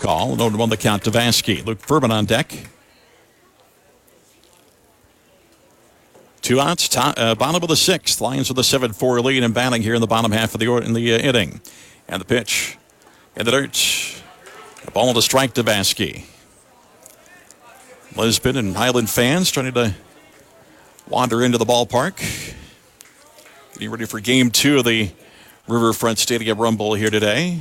call. 0-1 the count to Vansky. Luke Furman on deck. 2 outs, bottom of the 6th. Lions with a 7-4 lead and batting here in the bottom half of the inning. And the pitch in the dirt. A ball to strike to Vansky. Lisbon and Highland fans trying to wander into the ballpark. Getting ready for game 2 of the Riverfront Stadium Rumble here today.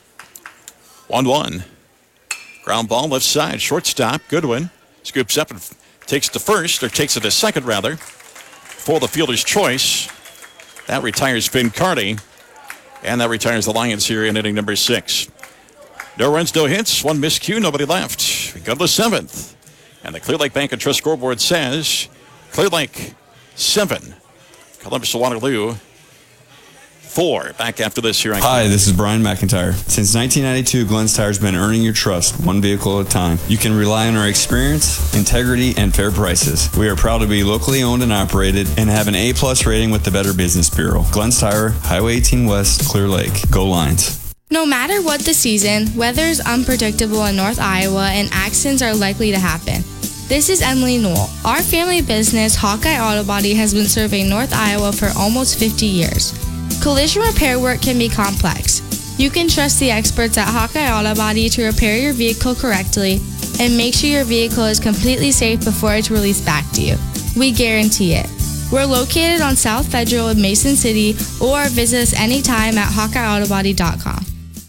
1-1. Ground ball left side. Shortstop. Goodwin scoops up and takes it to first, or takes it to second rather. For the fielder's choice. That retires Finn Carty. And that retires the Lions here in inning number 6. No runs, no hits, 1 miscue, nobody left. We go to the 7th. And the Clear Lake Bank and Trust scoreboard says Clear Lake 7, Columbus Waterloo 4. Back after this here. Hi, this is Brian McIntyre. Since 1992, Glenn's Tire's been earning your trust, one vehicle at a time. You can rely on our experience, integrity, and fair prices. We are proud to be locally owned and operated and have an A+ rating with the Better Business Bureau. Glenn's Tire, Highway 18 West, Clear Lake. Go Lions. No matter what the season, weather is unpredictable in North Iowa and accidents are likely to happen. This is Emily Newell. Our family business, Hawkeye Auto Body, has been serving North Iowa for almost 50 years. Collision repair work can be complex. You can trust the experts at Hawkeye Auto Body to repair your vehicle correctly and make sure your vehicle is completely safe before it's released back to you. We guarantee it. We're located on South Federal in Mason City, or visit us anytime at HawkeyeAutobody.com.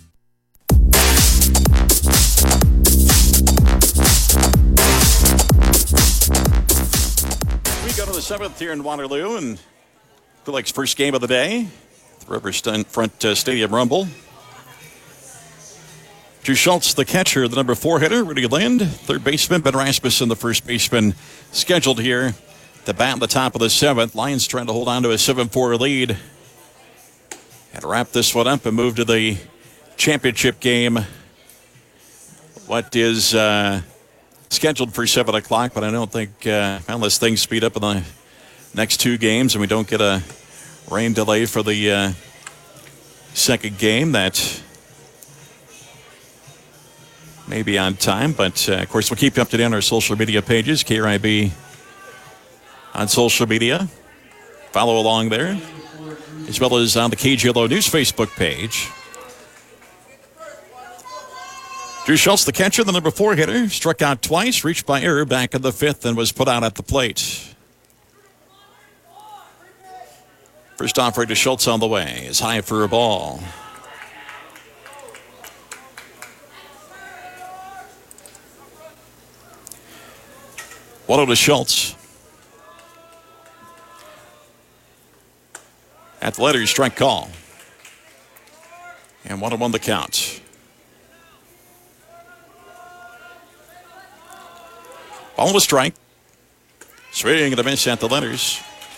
We go to the 7th here in Waterloo, and Clear Lake's first game of the day. The Riverfront Stadium Rumble. Drew Schultz, the catcher, the number 4 hitter. Rudy Lind, third baseman. Ben Rasmussen, the first baseman, scheduled here to bat in the top of the 7th. Lions trying to hold on to a 7-4 lead. And wrap this one up and move to the championship game. What is scheduled for 7 o'clock, but I don't think, unless things speed up in the next 2 games and we don't get a rain delay for the second game, that may be on time. But, of course, we'll keep you up to date on our social media pages, KRIB on social media. Follow along there, as well as on the KGLO News Facebook page. Drew Schultz, the catcher, the number 4 hitter, struck out twice, reached by error back in the 5th, and was put out at the plate. First offering to Schultz on the way is high for a ball. One to Schultz. At the letter, strike call. And 1-1 the count. Ball to strike. Swing and a miss at the letters.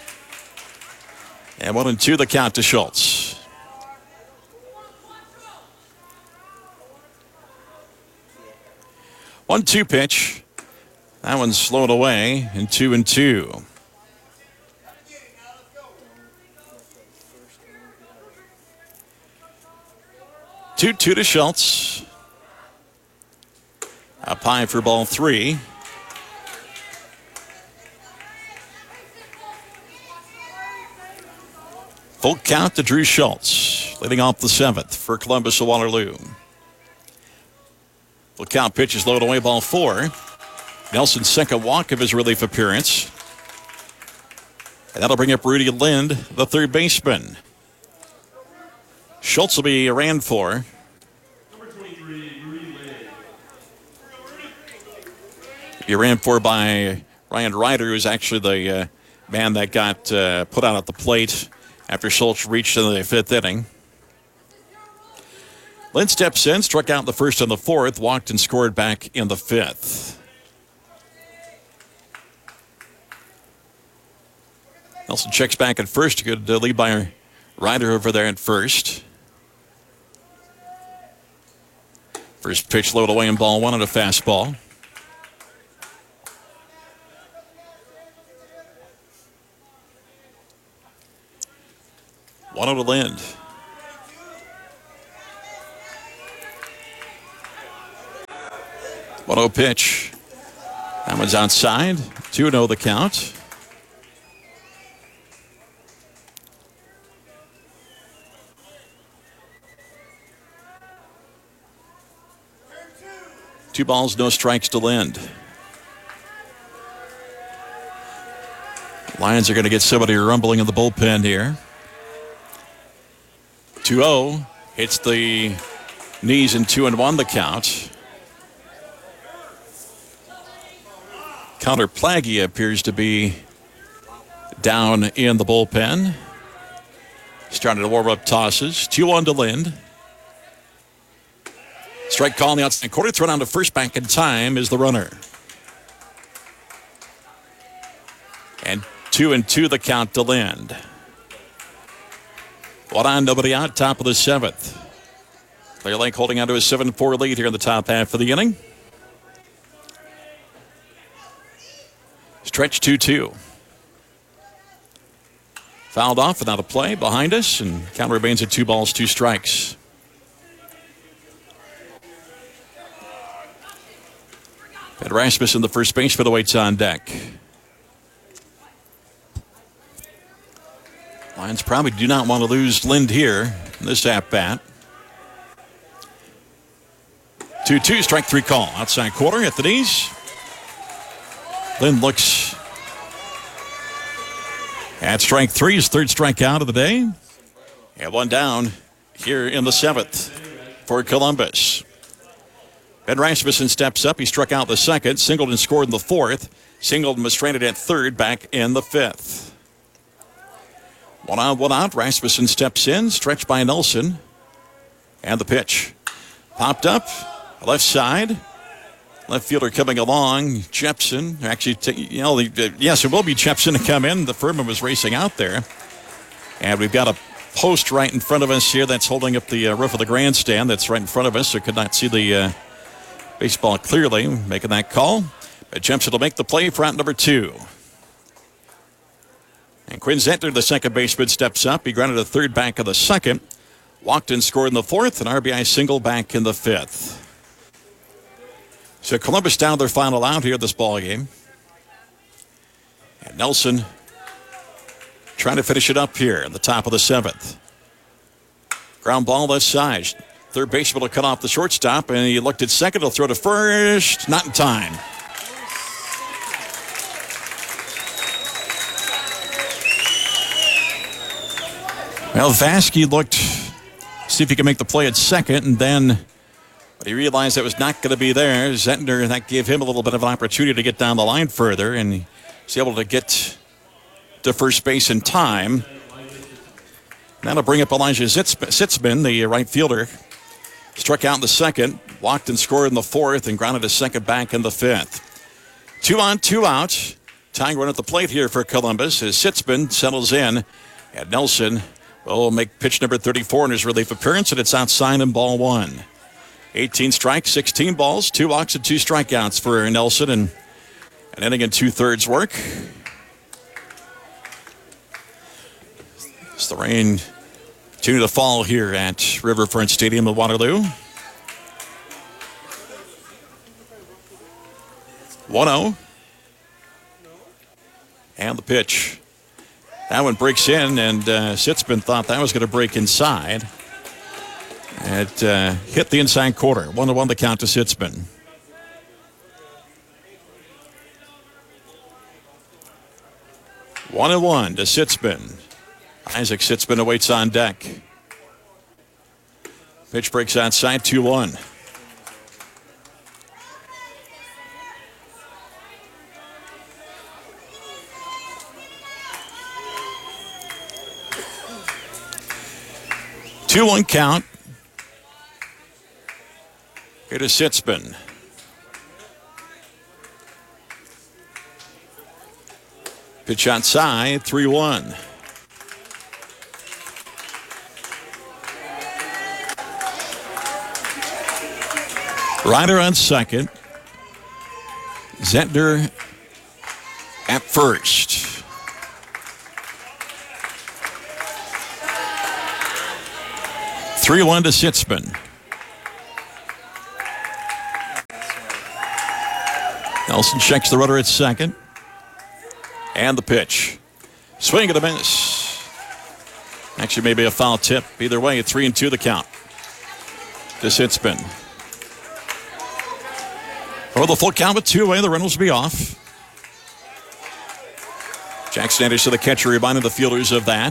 And 1-2 the count to Schultz. One-two pitch. That one's slowed away, and 2-2. Two to Schultz. Up high for ball 3. Full count to Drew Schultz, leading off the 7th for Columbus of Waterloo. Full count pitch is low away, ball 4. Nelson's second walk of his relief appearance. And that'll bring up Rudy Lind, the third baseman. Schultz will be ran for. Number 23, Rudy Lind. He ran for by Ryan Ryder, who's actually the man that got put out at the plate after Schultz reached into the 5th inning. Lind steps in, struck out in the 1st and the 4th, walked and scored back in the 5th. Nelson checks back at first. Good lead by Ryder over there at first. First pitch low away in ball 1 on a fastball. One to Lind. 1-0 pitch. That one's outside. 2-0 the count. Two balls, no strikes to Lind. Lions are going to get somebody rumbling in the bullpen here. 2-0. Hits the knees in 2-1 the count. Connor Plagge appears to be down in the bullpen. Starting to warm up tosses. 2-1 to Lind. Strike call on the outside corner. Thrown down to first, back in time is the runner. And 2-2 the count to Lind. One on, nobody out, top of the seventh. Clear Lake holding on to a 7-4 lead here in the top half of the inning. Stretch 2-2. Fouled off without a play behind us, and count remains at 2 balls, 2 strikes. And Rasmussen, the first baseman, awaits on deck. Lions probably do not want to lose Lind here in this at-bat. 2-2, strike 3 call. Outside quarter at the knees. Lind looks at strike 3, his third strikeout of the day. And one down here in the 7th for Columbus. Ben Rasmussen steps up. He struck out the second. Singleton scored in the 4th. Singleton was stranded at third, back in the 5th. 1 on, 1 out. Rasmussen steps in, stretched by Nelson. And the pitch. Popped up, left side. Left fielder coming along, Jepson. Actually, yes, it will be Jepson to come in. The Furman was racing out there. And we've got a post right in front of us here that's holding up the roof of the grandstand. That's right in front of us, so could not see the baseball clearly, making that call. But Jepson will make the play for out number 2. And Quinn Zentner, the second baseman, steps up. He grounded a third, back of the second. Walked and scored in the 4th, an RBI single back in the 5th. So Columbus down their final out here this ball game. And Nelson trying to finish it up here in the top of the 7th. Ground ball left side. Third baseman will cut off the shortstop, and he looked at second. He'll throw to first. Not in time. Well, Vasky looked, see if he can make the play at second, and then but he realized that was not going to be there. Zentner, that gave him a little bit of an opportunity to get down the line further, and he was able to get to first base in time. That'll bring up Elijah Sitzman, the right fielder. Struck out in the second, walked and scored in the 4th, and grounded a second back in the 5th. 2 on, 2 out. Tying run at the plate here for Columbus as Sitzman settles in. And Nelson will make pitch number 34 in his relief appearance, and it's outside in ball 1. 18 strikes, 16 balls, 2 walks, and 2 strikeouts for Nelson, and an inning and 2/3 work. As the rain continue to fall here at Riverfront Stadium in Waterloo. 1-0. And the pitch. That one breaks in, and Sitzman thought that was going to break inside. It hit the inside quarter. 1-1 the count to Sitzman. One and one to Sitzman. Isaac Sitzman awaits on deck. Pitch breaks outside, 2-1. Two-one count. Here to Sitzman. Pitch outside, 3-1. Ryder on second. Zentner at first. Nelson checks the runner at second. And the pitch. Swing and a miss. Actually, maybe a foul tip. Either way, 3-2 the count. This hit spin. Over the full count with 2 away, the Reynolds will be off. Jackson Anderson, the catcher, reminded the fielders of that.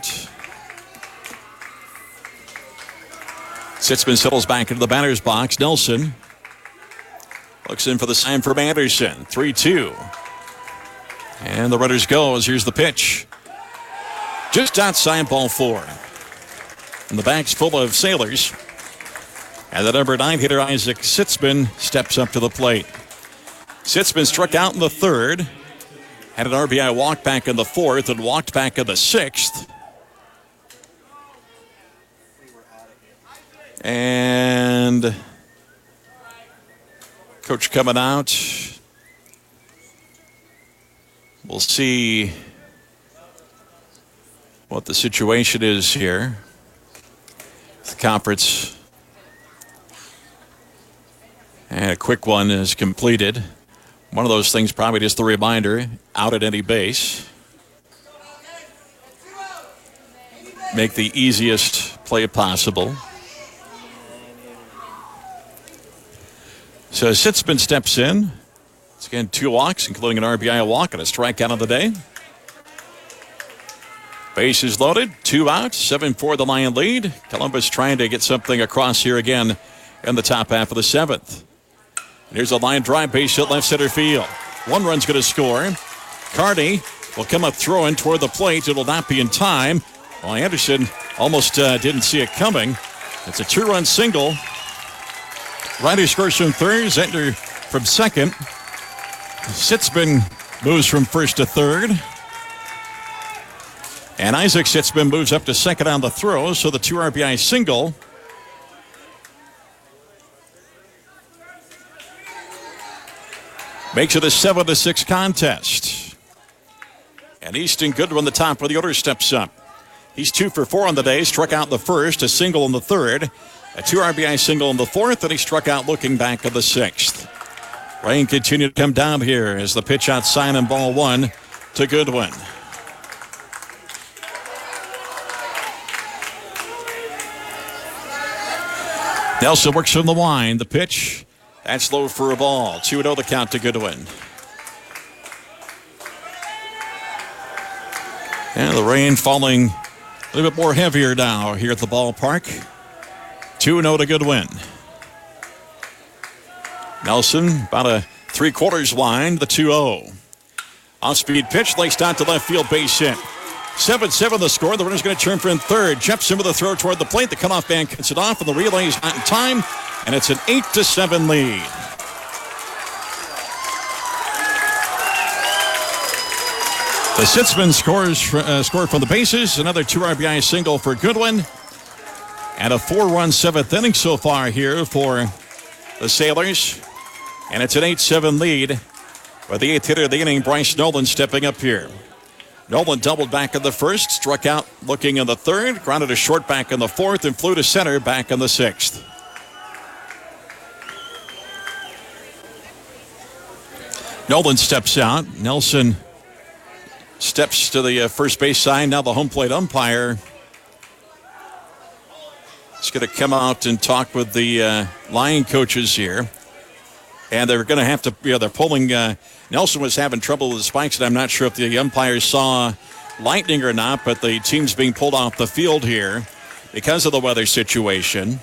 Sitzman settles back into the batter's box. Nelson looks in for the sign from Anderson. 3-2. And the runners go as here's the pitch. Just outside ball 4. And the bag's full of sailors. And the number 9 hitter, Isaac Sitzman, steps up to the plate. Sitzman struck out in the 3rd. Had an RBI walk back in the 4th and walked back in the 6th. And coach coming out. We'll see what the situation is here. The conference. And a quick one is completed. One of those things probably just the reminder, out at any base. Make the easiest play possible. So Sitzman steps in. It's again 2 walks, including an RBI walk and a strikeout of the day. Bases loaded, 2 out, 7-4 the Lion lead. Columbus trying to get something across here again in the top half of the 7th. And here's a line drive, base hit left center field. 1 run's going to score. Carney will come up throwing toward the plate. It'll not be in time. Well, Anderson almost didn't see it coming. It's a 2-run single. Ryder scores from 3rd. Zentner from 2nd. Sitzman moves from 1st to 3rd. And Isaac Sitzman moves up to 2nd on the throw. So the 2 RBI single. Makes it a 7-6 contest. And Easton Goodwin, the top of the order, steps up. He's 2 for 4 on the day. Struck out in the 1st, a single in the 3rd, a 2 RBI single in the 4th, and he struck out looking back in the 6th. Rain continued to come down here as the pitch outside and ball 1 to Goodwin. Nelson works from the line. The pitch. That's low for a ball. 2-0 the count to Goodwin. And the rain falling a little bit more heavier now here at the ballpark. 2-0 to Goodwin. Nelson about a 3/4 wind, the 2-0. Off-speed pitch, laced out to left field, base hit. 7-7 the score. The runner's going to turn for in 3rd. Jepson with a throw toward the plate. The cutoff man cuts it off, and the relay is not in time. And it's an 8-7 lead. The Sitzman score from the bases. Another 2 RBI single for Goodwin. And a 4-run 7th inning so far here for the Sailors. And it's an 8-7 lead with the 8th hitter of the inning, Bryce Nolan, stepping up here. Nolan doubled back in the 1st, struck out looking in the 3rd, grounded a short back in the 4th, and flew to center back in the 6th. Nolan steps out. Nelson steps to the first base sign. Now the home plate umpire is going to come out and talk with the line coaches here. And they're going to have to, they're pulling. Nelson was having trouble with the spikes, and I'm not sure if the umpires saw lightning or not, but the team's being pulled off the field here because of the weather situation.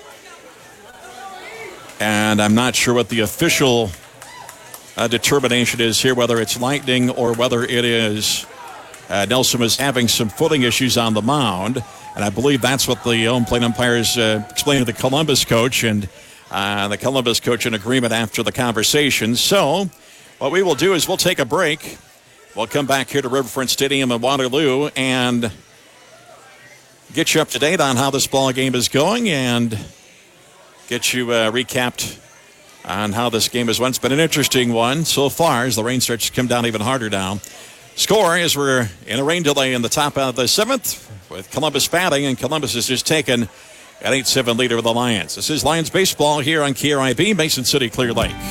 And I'm not sure what the official determination is here, whether it's lightning or whether it is Nelson was having some footing issues on the mound. And I believe that's what the home plate umpires explained to the Columbus coach, and the Columbus coach in agreement after the conversation. So what we will do is we'll take a break. We'll come back here to Riverfront Stadium in Waterloo and get you up to date on how this ball game is going and get you recapped on how this game has went. It's been an interesting one so far as the rain starts to come down even harder now. Score as we're in a rain delay in the top of the 7th with Columbus batting, and Columbus has just taken an 8-7 lead over the Lions. This is Lions baseball here on KRIB, Mason City, Clear Lake.